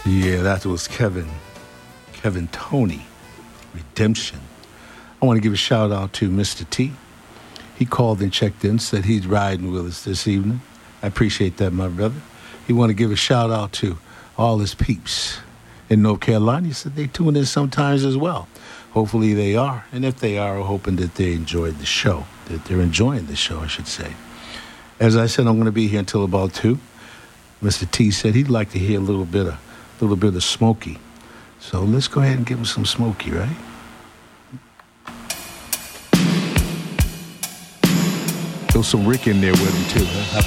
Yeah, that was Kevin Tony, Redemption. I want to give a shout out to Mr. T. He called and checked in, said he's riding with us this evening. I appreciate that, my brother. He want to give a shout out to all his peeps in North Carolina. He said they tune in sometimes as well. Hopefully they are. And if they are, we're hoping that they enjoyed the show, that they're enjoying the show, I should say. As I said, I'm going to be here until about 2. Mr. T said he'd like to hear a little bit of Smokey. So let's go ahead and give him some Smokey, right? Throw some Rick in there with him, too. Huh?